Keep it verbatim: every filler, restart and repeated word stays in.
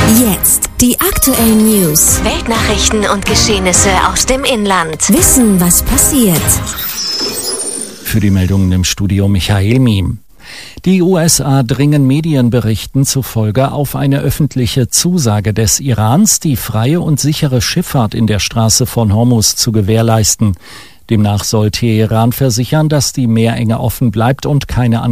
Jetzt die aktuellen News, Weltnachrichten und Geschehnisse aus dem Inland. Wissen, was passiert. Für die Meldungen im Studio Michael Miem. Die U S A dringen Medienberichten zufolge auf eine öffentliche Zusage des Irans, die freie und sichere Schifffahrt in der Straße von Hormuz zu gewährleisten. Demnach soll Teheran versichern, dass die Meerenge offen bleibt und keine